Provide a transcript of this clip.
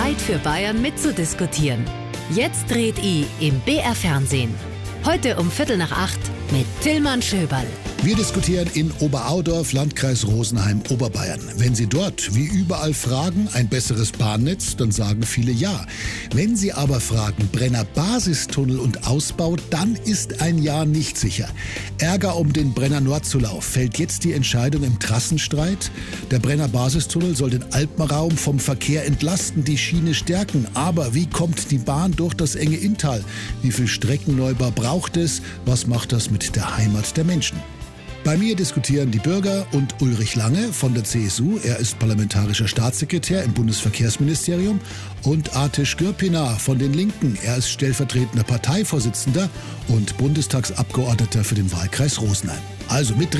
Zeit für Bayern mitzudiskutieren. Jetzt dreht I im BR Fernsehen. Heute um 7:45 mit Tillmann Schöberl. Wir diskutieren in Oberaudorf, Landkreis Rosenheim, Oberbayern. Wenn Sie dort, wie überall, fragen, ein besseres Bahnnetz, dann sagen viele ja. Wenn Sie aber fragen, Brenner Basistunnel und Ausbau, dann ist ein Ja nicht sicher. Ärger um den Brenner Nordzulauf. Fällt jetzt die Entscheidung im Trassenstreit? Der Brenner Basistunnel soll den Alpenraum vom Verkehr entlasten, die Schiene stärken. Aber wie kommt die Bahn durch das enge Inntal? Wie viel Streckenneubau braucht es? Was macht das mit der Heimat der Menschen? Bei mir diskutieren die Bürger und Ulrich Lange von der CSU, er ist parlamentarischer Staatssekretär im Bundesverkehrsministerium, und Artisch Gürpina von den Linken, er ist stellvertretender Parteivorsitzender und Bundestagsabgeordneter für den Wahlkreis Rosenheim. Also mit